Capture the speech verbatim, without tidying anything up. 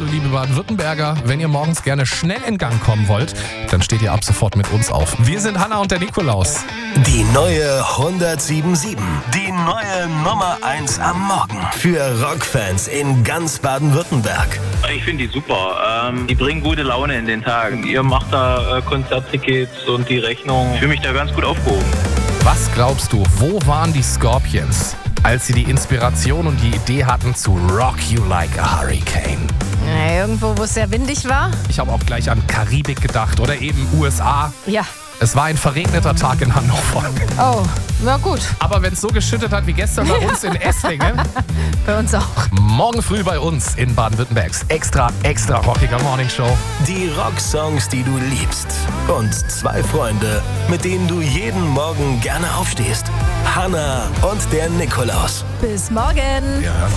Hallo liebe Baden-Württemberger, wenn ihr morgens gerne schnell in Gang kommen wollt, dann steht ihr ab sofort mit uns auf. Wir sind Hanna und der Nikolaus. Die neue hundertsieben sieben. Die neue Nummer eins am Morgen. Für Rockfans in ganz Baden-Württemberg. Ich finde die super. Ähm, die bringen gute Laune in den Tagen. Ihr macht da äh, Konzerttickets und die Rechnung. Ich fühle mich da ganz gut aufgehoben. Was glaubst du, wo waren die Scorpions, als sie die Inspiration und die Idee hatten zu Rock You Like a Hurricane? Ja, irgendwo, wo es sehr windig war. Ich habe auch gleich an Karibik gedacht oder eben U S A. Ja. Es war ein verregneter Tag in Hannover. Oh, na gut. Aber wenn es so geschüttet hat wie gestern bei uns in Esslingen, Bei uns auch. morgen früh bei uns in Baden-Württembergs extra, extra rockiger Morningshow. Die Rocksongs, die du liebst. Und zwei Freunde, mit denen du jeden Morgen gerne aufstehst. Hanna und der Nikolaus. Bis morgen. Wir hören